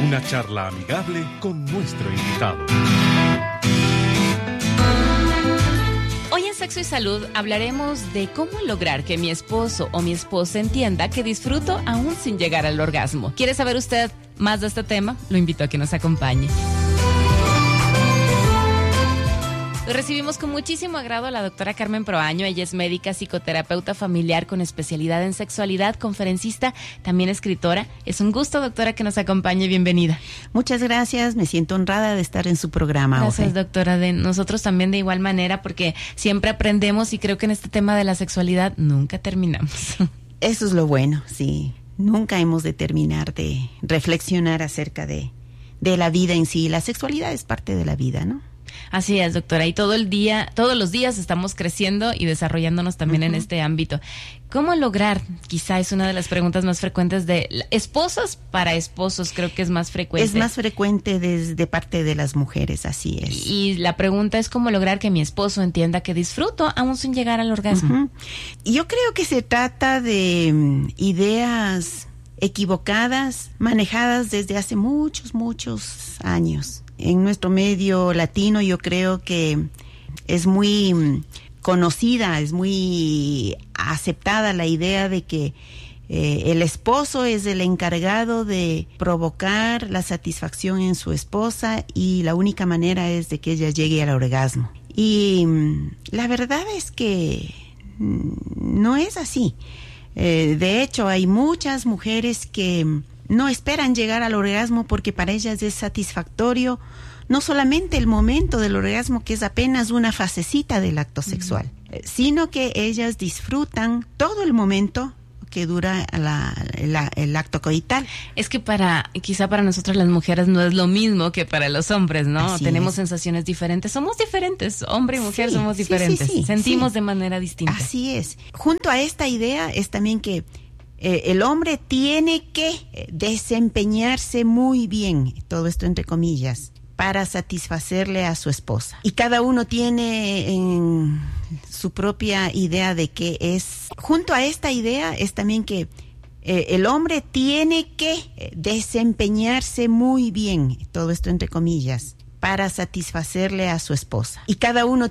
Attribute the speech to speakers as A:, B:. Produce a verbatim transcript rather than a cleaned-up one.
A: Una charla amigable con nuestro invitado.
B: Hoy en Sexo y Salud hablaremos de cómo lograr que mi esposo o mi esposa entienda que disfruto aún sin llegar al orgasmo. ¿Quiere saber usted más de este tema? Lo invito a que nos acompañe. Recibimos con muchísimo agrado a la doctora Carmen Proaño. Ella es médica, psicoterapeuta familiar con especialidad en sexualidad, conferencista, también escritora. Es un gusto, doctora, que nos acompañe. Bienvenida.
C: Muchas gracias. Me siento honrada de estar en su programa.
B: Gracias,
C: Ofe.
B: doctora. De nosotros también de igual manera, porque siempre aprendemos y creo que en este tema de la sexualidad nunca terminamos.
C: Eso es lo bueno, sí. Nunca hemos de terminar de reflexionar acerca de, de la vida en sí. La sexualidad es parte de la vida, ¿no?
B: Así es, doctora, y todo el día, todos los días estamos creciendo y desarrollándonos también uh-huh. en este ámbito. ¿Cómo lograr? Quizá es una de las preguntas más frecuentes de esposas para esposos, creo que es más frecuente.
C: Es más frecuente desde parte de las mujeres, así es.
B: Y la pregunta es cómo lograr que mi esposo entienda que disfruto aún sin llegar al orgasmo.
C: Uh-huh. Yo creo que se trata de um, ideas equivocadas, manejadas desde hace muchos, muchos años. En nuestro medio latino yo creo que es muy conocida, es muy aceptada la idea de que eh, el esposo es el encargado de provocar la satisfacción en su esposa y la única manera es de que ella llegue al orgasmo. Y la verdad es que no es así. Eh, de hecho, hay muchas mujeres que no esperan llegar al orgasmo porque para ellas es satisfactorio no solamente el momento del orgasmo, que es apenas una fasecita del acto sexual, uh-huh. sino que ellas disfrutan todo el momento que dura la, la, el acto coital.
B: Es que para, quizá para nosotras las mujeres no es lo mismo que para los hombres, ¿no?
C: Así
B: Tenemos
C: es.
B: sensaciones diferentes, somos diferentes, hombre y mujer
C: sí,
B: somos
C: sí,
B: diferentes,
C: sí, sí,
B: sentimos
C: sí.
B: de manera distinta.
C: Así es. Junto a esta idea es también que eh, el hombre tiene que desempeñarse muy bien, todo esto entre comillas, para satisfacerle a su esposa. Y cada uno tiene en su propia idea de qué es. Junto a esta idea es también que eh, el hombre tiene que desempeñarse muy bien, todo esto entre comillas, para satisfacerle a su esposa. Y cada uno